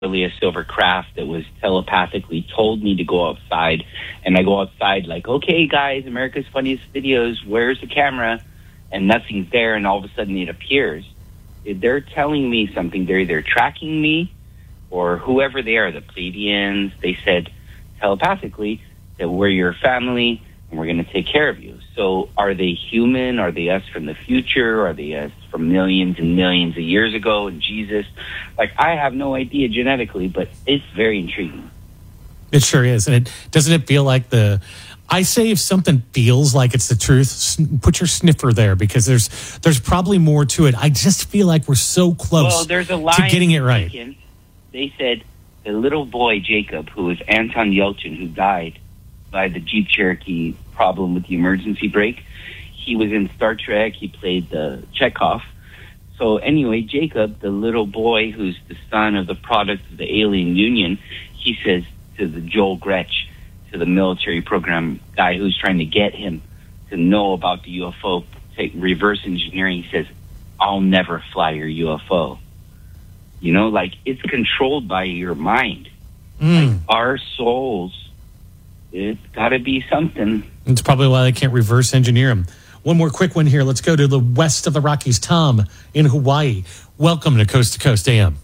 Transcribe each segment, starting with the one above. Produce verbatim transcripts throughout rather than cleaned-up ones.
really a silver craft that was telepathically told me to go outside. And I go outside like, okay, guys, America's Funniest Videos, where's the camera? And nothing's there, and all of a sudden it appears. They're telling me something. They're either tracking me or whoever they are, the Pleiadians. They said telepathically that we're your family and we're going to take care of you. So are they human? Are they us from the future? Are they us from millions and millions of years ago and Jesus? Like, I have no idea genetically, but it's very intriguing. It sure is. And it doesn't it feel like the... I say if something feels like it's the truth, put your sniffer there, because there's there's probably more to it. I just feel like we're so close well, there's a line to getting it right. Taken. They said the little boy, Jacob, who was Anton Yelchin, who died by the Jeep Cherokee problem with the emergency brake, he was in Star Trek. He played the Chekhov. So anyway, Jacob, the little boy who's the son of the product of the alien union, he says to the Joel Gretsch, to the military program guy who's trying to get him to know about the U F O, take reverse engineering, he says, I'll never fly your U F O. You know, like, it's controlled by your mind. Mm. Like, our souls, it's got to be something. It's probably why they can't reverse engineer them. One more quick one here. Let's go to the west of the Rockies. Tom in Hawaii. Welcome to Coast to Coast A M.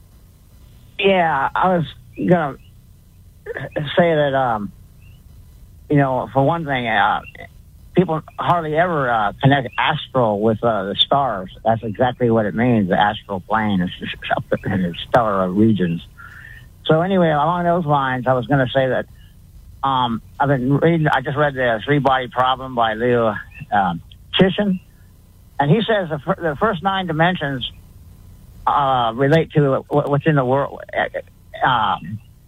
Yeah, I was going to say that, um, you know, for one thing, uh, people hardly ever uh, connect astral with uh, the stars. That's exactly what it means, the astral plane. It's just up in the stellar regions. So anyway, along those lines, I was going to say that um, I've been reading, I just read the Three-Body Problem by Leo um, Chisholm, and he says the, fir- the first nine dimensions uh, relate to what's in the world. Uh,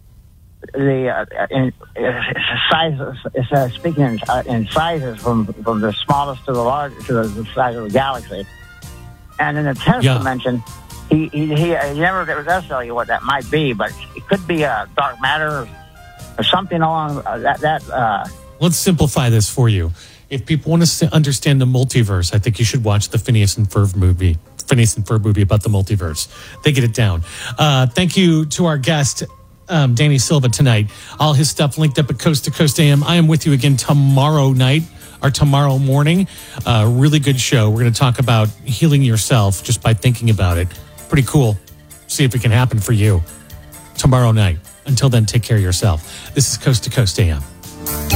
the uh, in, uh, sizes, it's uh, speaking in, uh, in sizes from from the smallest to the largest to the, the size of the galaxy. And in the tenth yeah. dimension, he he, he he never does tell you what that might be, but it could be a uh, dark matter or, or something along uh, that that. Uh, Let's simplify this for you. If people want to understand the multiverse, I think you should watch the Phineas and Ferb movie. Phineas and Ferb movie about the multiverse. They get it down. Uh, thank you to our guest, Um, Danny Silva, tonight. All his stuff linked up at Coast to Coast A M. I am with you again tomorrow night or tomorrow morning. Uh, really good show. We're going to talk about healing yourself just by thinking about it. Pretty cool. See if it can happen for you tomorrow night. Until then, take care of yourself. This is Coast to Coast A M.